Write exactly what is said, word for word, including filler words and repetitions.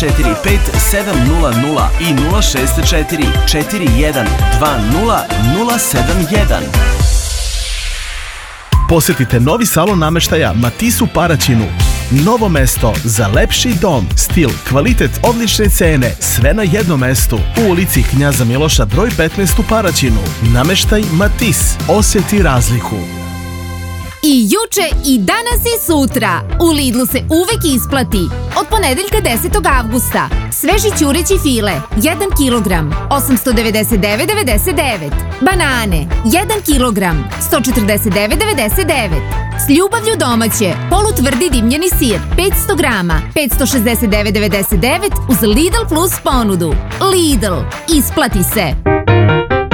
četiri pet sedam nula nula i nula šest četiri četiri jedan dva nula nula sedam jedan. Posetite novi salon nameštaja Matis u Paraćinu. Novo mesto za lepši dom, stil, kvalitet, odlične cene, sve na jednom mestu. U ulici Knjaza Miloša broj petnaest u Paraćinu. Nameštaj Matis. Osjeti razliku. I juče, i danas, i sutra. U Lidlu se uvek isplati. Od ponedeljka desetog avgusta. Sveži ćureći file, jedan kilogram, osamsto devedeset devet zarez devedeset devet. Banane, jedan kilogram, sto četrdeset devet zarez devedeset devet. S ljubavlju domaće, polutvrdi dimljeni sir, petsto grama, petsto šezdeset devet zarez devedeset devet uz Lidl Plus ponudu. Lidl, isplati se!